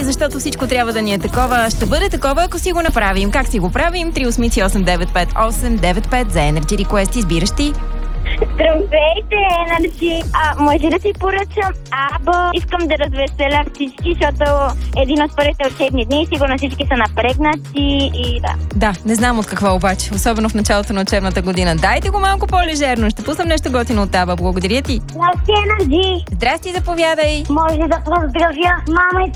защото всичко трябва да ни е такова. Ще бъде такова, ако си го направим. Как си го правим? 388-958-95 за Energy Request. Избираш ти. Здравейте, Energy! Може да си поръчам Аба. Искам да развеселя всички, защото един от първите учебни дни, сигурно всички са напрегнати и да. Да, не знам от какво обаче, особено в началото на учебната година. Дайте го малко по-лежерно, ще пуснем нещо готино от Аба. Благодаря ти. Здрасти, Energy! Здрасти, заповядай. Може да поздравя мама и